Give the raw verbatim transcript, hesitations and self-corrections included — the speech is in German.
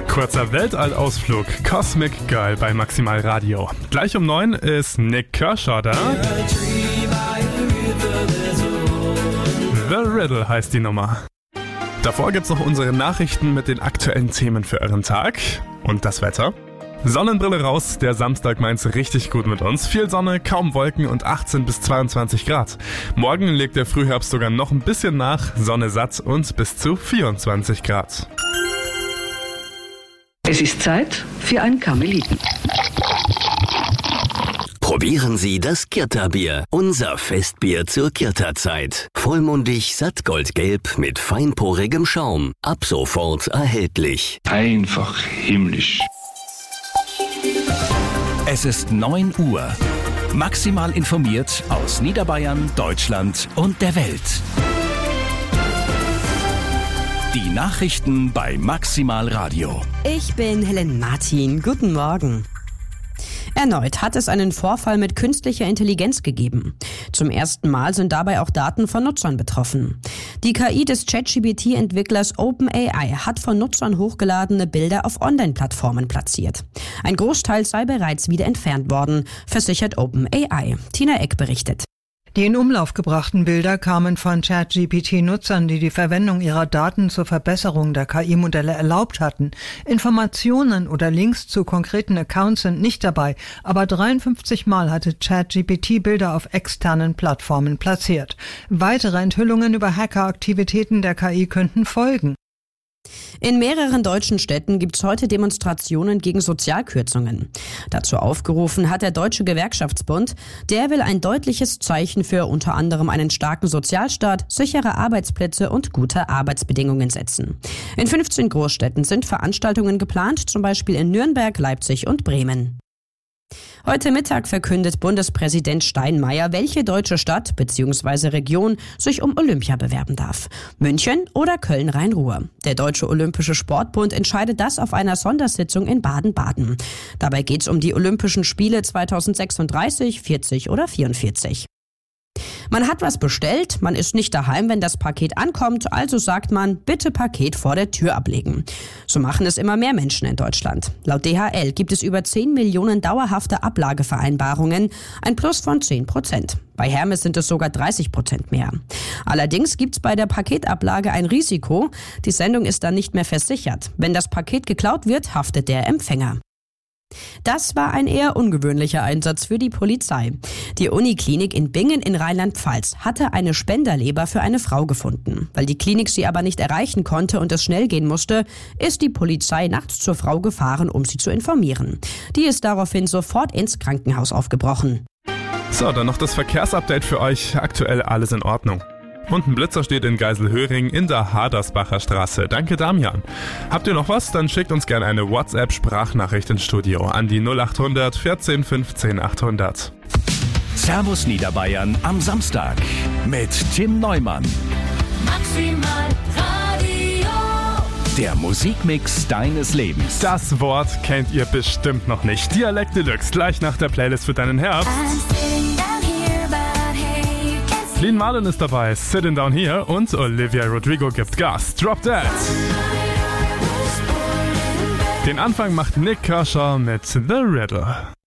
Kurzer Weltallausflug, Cosmic Girl bei Maximal Radio. Gleich um neun ist Nick Kershaw da. The Riddle heißt die Nummer. Davor gibt's noch unsere Nachrichten mit den aktuellen Themen für euren Tag und das Wetter. Sonnenbrille raus, der Samstag meint's richtig gut mit uns. Viel Sonne, kaum Wolken und achtzehn bis zweiundzwanzig Grad. Morgen legt der Frühherbst sogar noch ein bisschen nach, Sonne satt und bis zu vierundzwanzig Grad. Es ist Zeit für ein Karmeliten. Probieren Sie das Kirta-Bier, unser Festbier zur Kirta-Zeit. Vollmundig, sattgoldgelb mit feinporigem Schaum. Ab sofort erhältlich. Einfach himmlisch. Es ist neun Uhr. Maximal informiert aus Niederbayern, Deutschland und der Welt. Die Nachrichten bei Maximal Radio. Ich bin Helen Martin. Guten Morgen. Erneut hat es einen Vorfall mit künstlicher Intelligenz gegeben. Zum ersten Mal sind dabei auch Daten von Nutzern betroffen. Die K I des ChatGPT-Entwicklers OpenAI hat von Nutzern hochgeladene Bilder auf Online-Plattformen platziert. Ein Großteil sei bereits wieder entfernt worden, versichert OpenAI. Tina Eck berichtet. Die in Umlauf gebrachten Bilder kamen von ChatGPT-Nutzern, die die Verwendung ihrer Daten zur Verbesserung der K I-Modelle erlaubt hatten. Informationen oder Links zu konkreten Accounts sind nicht dabei, aber dreiundfünfzig Mal hatte ChatGPT Bilder auf externen Plattformen platziert. Weitere Enthüllungen über Hackeraktivitäten der K I könnten folgen. In mehreren deutschen Städten gibt es heute Demonstrationen gegen Sozialkürzungen. Dazu aufgerufen hat der Deutsche Gewerkschaftsbund. Der will ein deutliches Zeichen für unter anderem einen starken Sozialstaat, sichere Arbeitsplätze und gute Arbeitsbedingungen setzen. In fünfzehn Großstädten sind Veranstaltungen geplant, zum Beispiel in Nürnberg, Leipzig und Bremen. Heute Mittag verkündet Bundespräsident Steinmeier, welche deutsche Stadt bzw. Region sich um Olympia bewerben darf. München oder Köln-Rhein-Ruhr. Der Deutsche Olympische Sportbund entscheidet das auf einer Sondersitzung in Baden-Baden. Dabei geht es um die Olympischen Spiele zweitausendsechsunddreißig, vierzig oder vierundvierzig. Man hat was bestellt, man ist nicht daheim, wenn das Paket ankommt, also sagt man, bitte Paket vor der Tür ablegen. So machen es immer mehr Menschen in Deutschland. Laut D H L gibt es über zehn Millionen dauerhafte Ablagevereinbarungen, ein Plus von zehn Prozent. Bei Hermes sind es sogar dreißig Prozent mehr. Allerdings gibt es bei der Paketablage ein Risiko, die Sendung ist dann nicht mehr versichert. Wenn das Paket geklaut wird, haftet der Empfänger. Das war ein eher ungewöhnlicher Einsatz für die Polizei. Die Uniklinik in Bingen in Rheinland-Pfalz hatte eine Spenderleber für eine Frau gefunden. Weil die Klinik sie aber nicht erreichen konnte und es schnell gehen musste, ist die Polizei nachts zur Frau gefahren, um sie zu informieren. Die ist daraufhin sofort ins Krankenhaus aufgebrochen. So, dann noch das Verkehrsupdate für euch. Aktuell alles in Ordnung. Und ein Blitzer steht in Geiselhöring in der Hadersbacher Straße. Danke, Damian. Habt ihr noch was? Dann schickt uns gerne eine WhatsApp-Sprachnachricht ins Studio an die null acht hundert vierzehn fünfzehn achthundert. Servus Niederbayern am Samstag mit Tim Neumann. Maximal Radio. Der Musikmix deines Lebens. Das Wort kennt ihr bestimmt noch nicht. Dialekt Deluxe, gleich nach der Playlist für deinen Herbst. Lean Marlin ist dabei, Sitting Down Here und Olivia Rodrigo gibt Gas, Drop Dead. Den Anfang macht Nick Kershaw mit The Riddle.